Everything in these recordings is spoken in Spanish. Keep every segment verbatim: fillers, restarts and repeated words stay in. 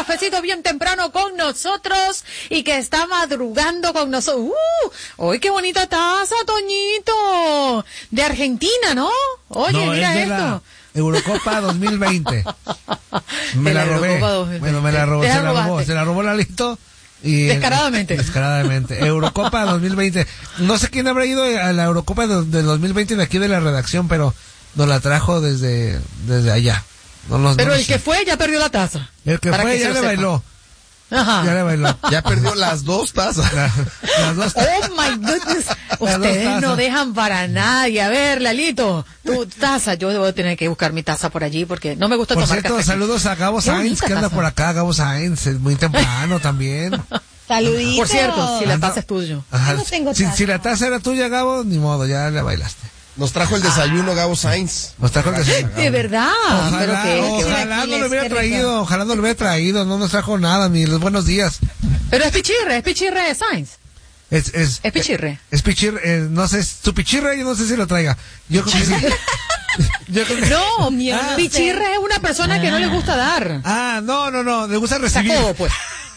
cafecito bien temprano con nosotros y que está madrugando con nosotros. ¡Uh! ¡Uy, qué bonita taza, Toñito! De Argentina, ¿no? Oye, no, mira es de esto. La Eurocopa dos mil veinte. Me la, la robé. Bueno, me la robó, se la robó, se la robó Lalito. Y descaradamente. El, descaradamente. Eurocopa dos mil veinte. No sé quién habrá ido a la Eurocopa de, de dos mil veinte de aquí de la redacción, pero nos la trajo desde, desde allá. No, no, pero no el sé. que fue ya perdió la taza. El que fue que ya le sepa. bailó. Ajá. Ya le bailó. Ya perdió las dos tazas. La, las dos tazas. Oh my goodness. Ustedes no dejan para nadie. A ver, Lalito, tu taza. Yo debo tener que buscar mi taza por allí porque no me gusta por tomar cierto, café. saludos a Gabo Sainz, que anda taza. por acá. Gabo Sainz, es muy temprano también. Saluditos. Por cierto, si la taza es tuyo. Ajá. Yo no tengo si, taza. si la taza era tuya, Gabo, ni modo, ya la bailaste. Nos trajo el desayuno Gabo Sainz. Nos trajo el desayuno. De verdad. Ojalá, pero que, ojalá que- no lo hubiera qué traído, rico. ojalá no lo hubiera traído, no nos trajo nada, ni los buenos días. pero es pichirre, es pichirre de Sainz. Es, es, Es pichirre. Es pichirre, eh, no sé, su pichirre yo no sé si lo traiga. Yo creo que sí. Yo creo que... No, Yo no ah, sé. pichirre es una persona que no le gusta dar. Ah, no, no, no, le gusta recibir. Sacó, pues.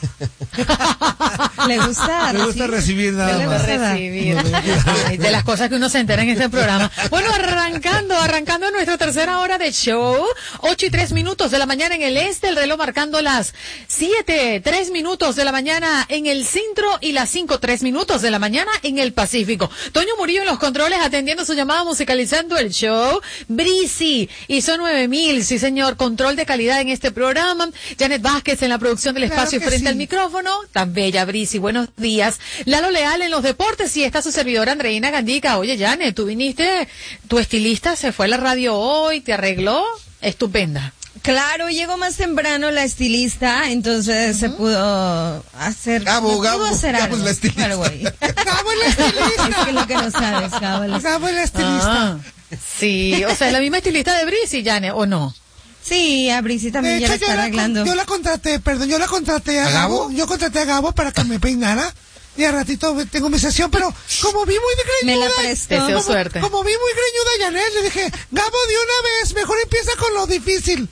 Le gusta. Le gusta recibir nada Le más. gusta dar. Recibir. Ay, de las cosas que uno se entera en este programa. Bueno, arrancando, arrancando nuestra tercera hora de show. Ocho y tres minutos de la mañana en el este, el reloj marcando las siete, tres minutos de la mañana en el centro y las cinco, tres minutos de la mañana en el Pacífico. Toño Murillo en los controles atendiendo su llamada, musicalizando el show. Brisi hizo nueve mil, sí señor, control de calidad en este programa. Janet Vázquez en la producción del Claro espacio que frente sí. al micrófono. Tan bella, Brisi, buenos días. Lalo Leal en los deportes y está su servidora Andreina Gandica. Oye, Janet, tú viniste, tu estilista se fue a la radio hoy, te arregló, estupenda. Claro, llegó más temprano la estilista, entonces uh-huh. se pudo hacer. Gabo, pudo Gabo, hacer Gabo algo. es la estilista. Claro, güey. Gabo la estilista. Es que lo que no sabes, Gabo. la- Gabo la estilista. Ah, sí, o sea, es la misma estilista de Brisi, Janet, ¿o no? Sí, a Brisi también De ya la hecho, está yo la, arreglando. con- yo la contraté, perdón, yo la contraté a, ¿A Gabo? Gabo? Yo contraté a Gabo para que me peinara. Y al ratito tengo mi sesión, pero como vi muy Me greñuda. la prestó. Deseo como, suerte. como vi muy greñuda Janet, le dije, Gabo, de una vez, mejor empieza con lo difícil.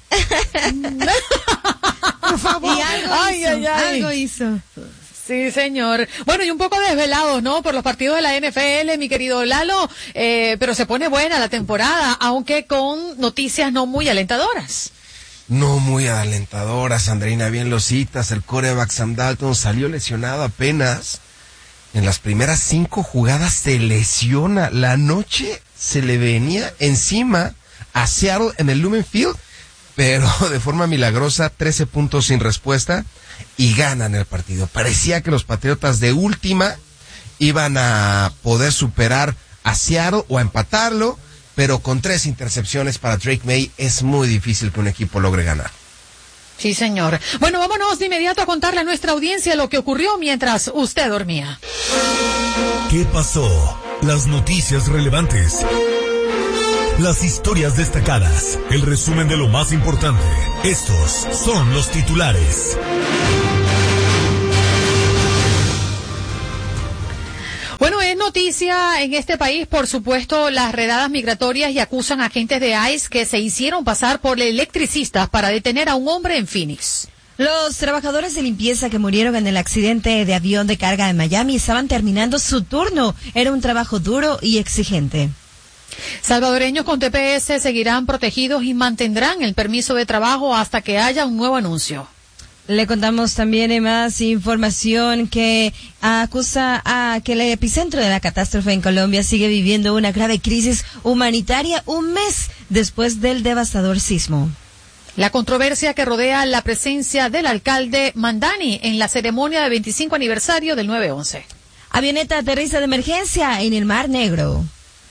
Por favor. Y algo Ay, hizo, ay, ay. algo hizo. Sí, señor. Bueno, y un poco desvelados, ¿no? Por los partidos de la N F L, mi querido Lalo, eh, pero se pone buena la temporada, aunque con noticias no muy alentadoras. No muy alentadoras, Andreina, bien lo citas. El quarterback Sam Dalton salió lesionado apenas. En las primeras cinco jugadas se lesiona. La noche se le venía encima a Seattle en el Lumen Field, pero de forma milagrosa, trece puntos sin respuesta y ganan el partido. Parecía que los Patriotas de última iban a poder superar a Seattle o a empatarlo, pero con tres intercepciones para Drake May es muy difícil que un equipo logre ganar. Sí, señor. Bueno, vámonos de inmediato a contarle a nuestra audiencia lo que ocurrió mientras usted dormía. ¿Qué pasó? Las noticias relevantes. Las historias destacadas. El resumen de lo más importante. Estos son los titulares. Bueno, es noticia en este país, por supuesto, las redadas migratorias y acusan a agentes de ICE que se hicieron pasar por electricistas para detener a un hombre en Phoenix. Los trabajadores de limpieza que murieron en el accidente de avión de carga en Miami estaban terminando su turno. Era un trabajo duro y exigente. Salvadoreños con T P S seguirán protegidos y mantendrán el permiso de trabajo hasta que haya un nuevo anuncio. Le contamos también eh, más información que acusa a que el epicentro de la catástrofe en Colombia sigue viviendo una grave crisis humanitaria un mes después del devastador sismo. La controversia que rodea la presencia del alcalde Mandani en la ceremonia de veinticinco aniversario del nueve once. Avioneta aterriza de emergencia en el Mar Negro.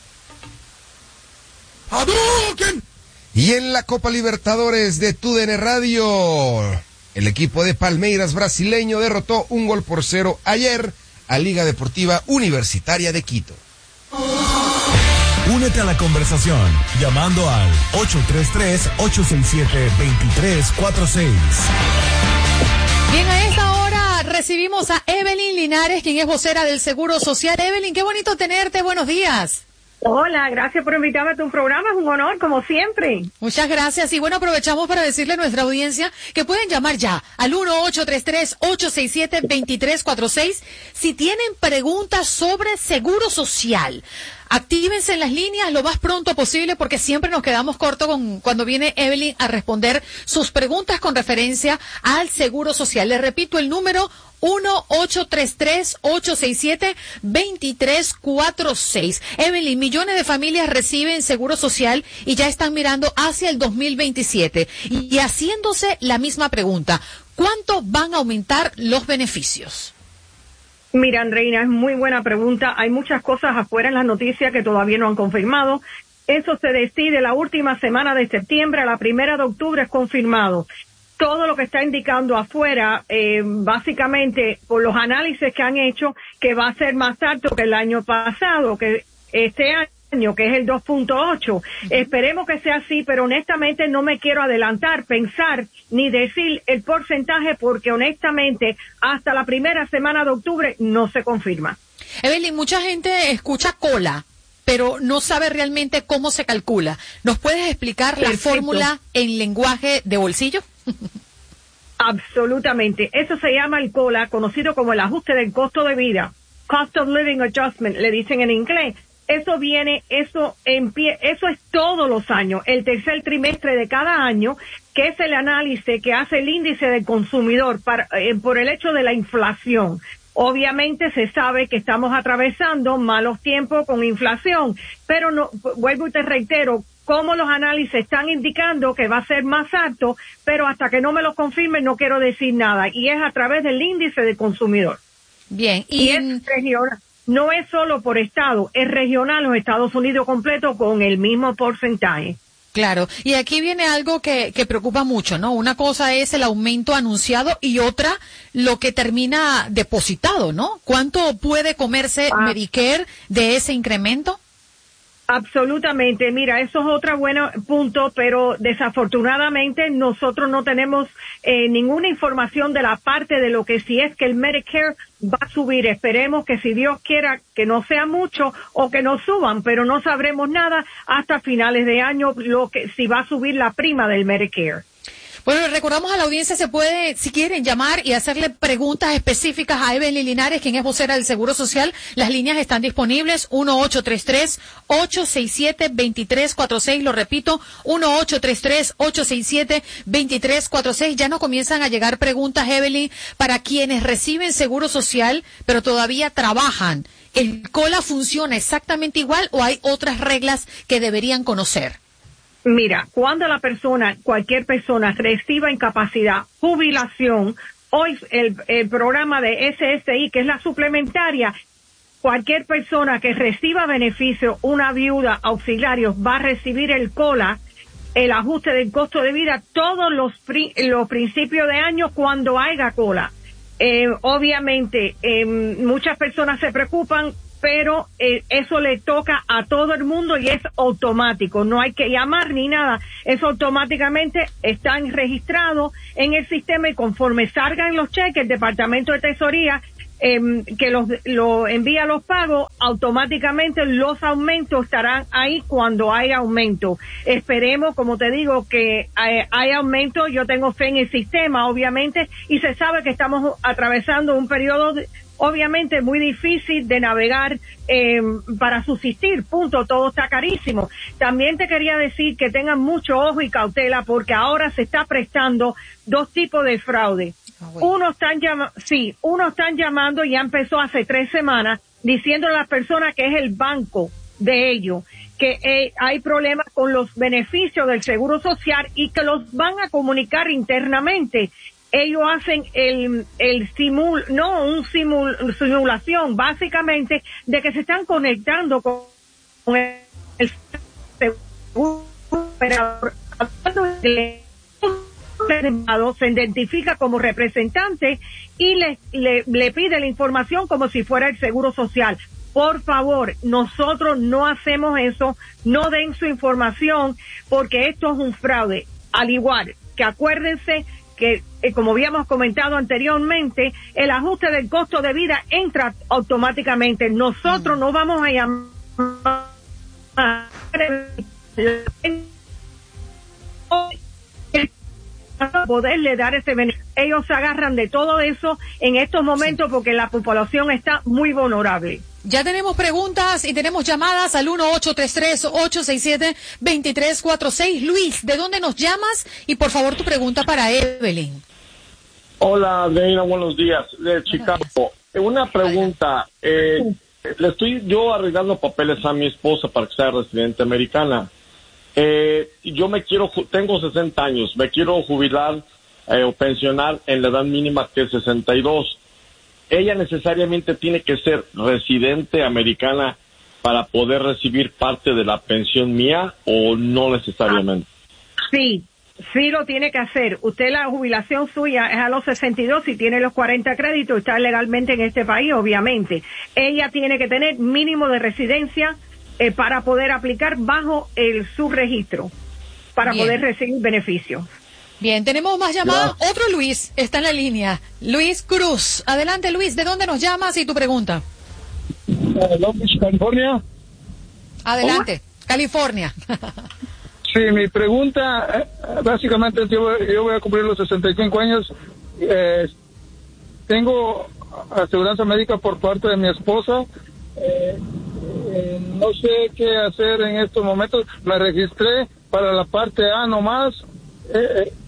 ¡Hadouken! Y en la Copa Libertadores de T U D N Radio, el equipo de Palmeiras brasileño derrotó un gol por cero ayer a Liga Deportiva Universitaria de Quito. Únete a la conversación llamando al ocho tres tres, ocho seis siete, dos tres cuatro seis. Bien, a esta hora recibimos a Evelyn Linares, quien es vocera del Seguro Social. Evelyn, qué bonito tenerte, buenos días. Hola, gracias por invitarme a tu programa, es un honor, como siempre. Muchas gracias. Y bueno, aprovechamos para decirle a nuestra audiencia que pueden llamar ya al uno ocho tres tres, ocho seis siete, dos tres cuatro seis si tienen preguntas sobre seguro social. Actívense en las líneas lo más pronto posible porque siempre nos quedamos cortos con, cuando viene Evelyn a responder sus preguntas con referencia al seguro social. Les repito el número uno ocho tres tres, ocho seis siete, dos tres cuatro seis. Evelyn, millones de familias reciben seguro social y ya están mirando hacia el dos mil veintisiete y haciéndose la misma pregunta. ¿Cuánto van a aumentar los beneficios? Mira, Andreina, es muy buena pregunta. Hay muchas cosas afuera en las noticias que todavía no han confirmado. Eso se decide la última semana de septiembre, a la primera de octubre es confirmado. Todo lo que está indicando afuera, eh, básicamente, por los análisis que han hecho, que va a ser más alto que el año pasado, que este año, que es el dos punto ocho. Uh-huh. Esperemos que sea así, pero honestamente no me quiero adelantar, pensar, ni decir el porcentaje, porque honestamente, hasta la primera semana de octubre no se confirma. Evelyn, mucha gente escucha cola, pero no sabe realmente cómo se calcula. ¿Nos puedes explicar Perfecto. la fórmula en lenguaje de bolsillo? Absolutamente. Eso se llama el COLA, conocido como el ajuste del costo de vida. Cost of Living Adjustment, le dicen en inglés. Eso viene, eso empie- eso es todos los años, el tercer trimestre de cada año, que es el análisis que hace el índice del consumidor para, eh, por el hecho de la inflación. Obviamente se sabe que estamos atravesando malos tiempos con inflación, pero no, vuelvo y te reitero, como los análisis están indicando que va a ser más alto, pero hasta que no me lo confirmen no quiero decir nada, y es a través del índice del consumidor. Bien. Y, y es regional, no es solo por estado, es regional, los Estados Unidos completo con el mismo porcentaje. Claro, y aquí viene algo que, que preocupa mucho, ¿no? Una cosa es el aumento anunciado y otra lo que termina depositado, ¿no? ¿Cuánto puede comerse ah. Medicare de ese incremento? Absolutamente, mira, eso es otro buen punto, pero desafortunadamente nosotros no tenemos eh, ninguna información de la parte de lo que si es que el Medicare va a subir. Esperemos que si Dios quiera que no sea mucho o que no suban, pero no sabremos nada hasta finales de año lo que si va a subir la prima del Medicare. Bueno, recordamos a la audiencia, se puede, si quieren, llamar y hacerle preguntas específicas a Evelyn Linares, quien es vocera del Seguro Social. Las líneas están disponibles, uno ocho tres tres, ocho seis siete, dos tres cuatro seis, lo repito, uno ocho tres tres, ocho seis siete, dos tres cuatro seis. Ya nos comienzan a llegar preguntas, Evelyn, para quienes reciben Seguro Social, pero todavía trabajan. ¿El COLA funciona exactamente igual o hay otras reglas que deberían conocer? Mira, cuando la persona, cualquier persona reciba incapacidad, jubilación, hoy el, el programa de S S I, que es la suplementaria, cualquier persona que reciba beneficio, una viuda, auxiliarios, va a recibir el COLA, el ajuste del costo de vida, todos los, pri, los principios de año cuando haya COLA. Eh, obviamente, eh, muchas personas se preocupan, pero eh, eso le toca a todo el mundo y es automático, no hay que llamar ni nada, eso automáticamente está registrado en el sistema y conforme salgan los cheques, el Departamento de Tesorería eh, que los lo envía los pagos, automáticamente los aumentos estarán ahí cuando haya aumento. Esperemos, como te digo, que hay, hay aumento, yo tengo fe en el sistema, obviamente, y se sabe que estamos atravesando un periodo de, obviamente muy difícil de navegar eh, para subsistir, punto, todo está carísimo. También te quería decir que tengan mucho ojo y cautela porque ahora se está prestando dos tipos de fraude. Oh, bueno. Uno están llamando, sí, uno están llamando, ya empezó hace tres semanas, diciendo a las personas que es el banco de ellos, que eh, hay problemas con los beneficios del Seguro Social y que los van a comunicar internamente. Ellos hacen el, el simul, no, un simul, simulación, básicamente, de que se están conectando con, con el, el seguro operador. Se identifica como representante y le, le, le pide la información como si fuera el Seguro Social. Por favor, nosotros no hacemos eso, no den su información, porque esto es un fraude. Al igual que acuérdense que, eh, como habíamos comentado anteriormente, el ajuste del costo de vida entra automáticamente. Nosotros mm. no vamos a llamar poderle dar ese beneficio. Ellos se agarran de todo eso en estos momentos porque la población está muy vulnerable. Ya tenemos preguntas y tenemos llamadas al uno ocho tres tres, ocho seis siete, dos tres cuatro seis. Luis, ¿de dónde nos llamas? Y por favor tu pregunta para Evelyn. Hola, Deina, buenos días. De Chicago. Una pregunta. Eh, le estoy yo arreglando papeles a mi esposa para que sea residente americana. Eh, yo me quiero, tengo sesenta años, me quiero jubilar eh, o pensionar en la edad mínima que es sesenta y dos. ¿Ella necesariamente tiene que ser residente americana para poder recibir parte de la pensión mía o no necesariamente? Sí, sí lo tiene que hacer. Usted, la jubilación suya es a los sesenta y dos, si tiene los cuarenta créditos, está legalmente en este país, obviamente. Ella tiene que tener mínimo de residencia eh, para poder aplicar bajo el subregistro, para Bien. poder recibir beneficios. Bien, tenemos más llamadas. Otro Luis está en la línea. Luis Cruz. Adelante, Luis. ¿De dónde nos llamas y tu pregunta? Uh, Long Beach, California. Adelante. California. Sí, mi pregunta, eh, básicamente yo, yo voy a cumplir los sesenta y cinco años. Eh, tengo aseguranza médica por parte de mi esposa. Eh, eh, no sé qué hacer en estos momentos. Me registré para la parte A nomás. Eh, eh,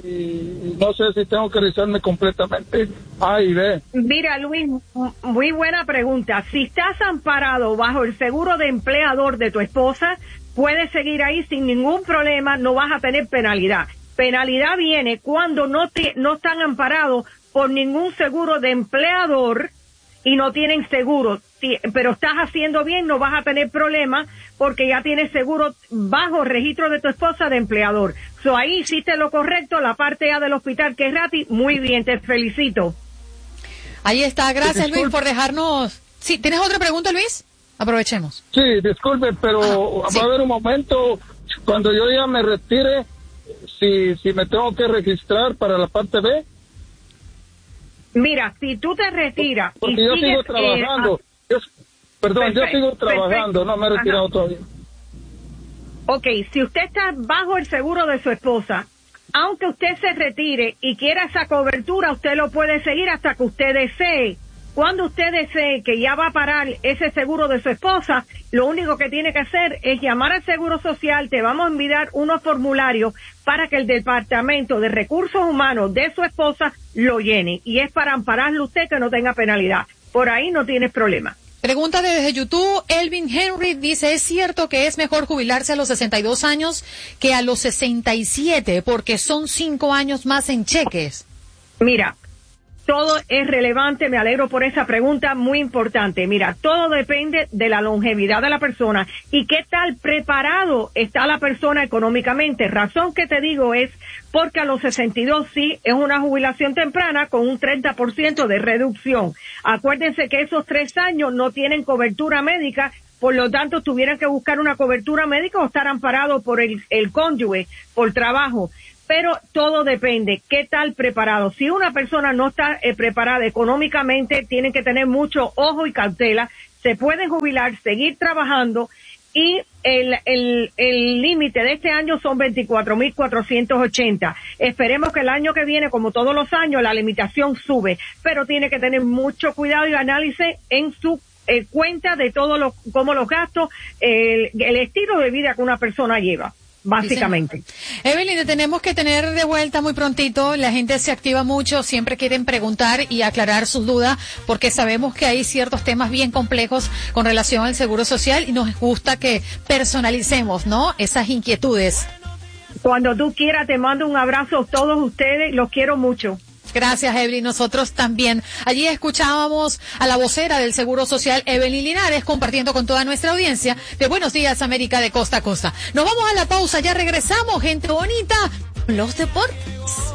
y no sé si tengo que revisarme completamente A y B. Mira, Luis, muy buena pregunta. Si estás amparado bajo el seguro de empleador de tu esposa, puedes seguir ahí sin ningún problema, no vas a tener penalidad. Penalidad viene cuando no te, no están amparados por ningún seguro de empleador y no tienen seguro, pero estás haciendo bien, no vas a tener problemas porque ya tienes seguro bajo registro de tu esposa de empleador. So, ahí hiciste lo correcto, la parte A del hospital que es gratis, muy bien, te felicito. Ahí está, gracias Luis por dejarnos. Sí, ¿tienes otra pregunta, Luis? Aprovechemos. Sí, disculpe, pero ah, sí. va a haber un momento cuando yo ya me retire, si, si me tengo que registrar para la parte B. Mira, si tú te retiras porque y yo sigues, sigo trabajando, eh, yo, perdón, perfecto, yo sigo trabajando, perfecto. no me he retirado Ajá. todavía. Ok, si usted está bajo el seguro de su esposa, aunque usted se retire y quiera esa cobertura, usted lo puede seguir hasta que usted desee. Cuando usted desee que ya va a parar ese seguro de su esposa, lo único que tiene que hacer es llamar al Seguro Social, te vamos a enviar unos formularios para que el Departamento de Recursos Humanos de su esposa lo llene. Y es para ampararle usted que no tenga penalidad. Por ahí no tienes problema. Pregunta desde YouTube, Elvin Henry dice, ¿es cierto que es mejor jubilarse a los sesenta y dos años que a los sesenta y siete porque son cinco años más en cheques? Mira, todo es relevante, me alegro por esa pregunta, muy importante. Mira, todo depende de la longevidad de la persona y qué tal preparado está la persona económicamente. Razón que te digo es porque a los sesenta y dos sí es una jubilación temprana con un treinta por ciento de reducción. Acuérdense que esos tres años no tienen cobertura médica, por lo tanto tuvieran que buscar una cobertura médica o estar amparados por el, el cónyuge, por trabajo. Pero todo depende, ¿qué tal preparado? Si una persona no está eh, preparada económicamente, tienen que tener mucho ojo y cautela, se pueden jubilar, seguir trabajando y el el el límite de este año son veinticuatro mil cuatrocientos ochenta. Esperemos que el año que viene, como todos los años, la limitación sube, pero tiene que tener mucho cuidado y análisis en su eh, cuenta de todo lo, como los gastos, el, el estilo de vida que una persona lleva. Básicamente. Sí, Evelyn, tenemos que tener de vuelta muy prontito. La gente se activa mucho, siempre quieren preguntar y aclarar sus dudas, porque sabemos que hay ciertos temas bien complejos con relación al seguro social y nos gusta que personalicemos, ¿no? Esas inquietudes. Cuando tú quieras, te mando un abrazo a todos ustedes, los quiero mucho. Gracias, Evelyn. Nosotros también. Allí escuchábamos a la vocera del Seguro Social, Evelyn Linares, compartiendo con toda nuestra audiencia de Buenos Días, América, de costa a costa. Nos vamos a la pausa, ya regresamos, gente bonita, los deportes.